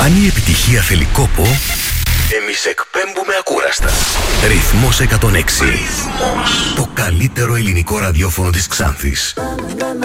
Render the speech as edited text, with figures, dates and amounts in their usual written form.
Αν η επιτυχία θέλει κόπο, εμείς εκπέμπουμε ακούραστα. Ρυθμός 106. Το καλύτερο ελληνικό ραδιόφωνο της Ξάνθης.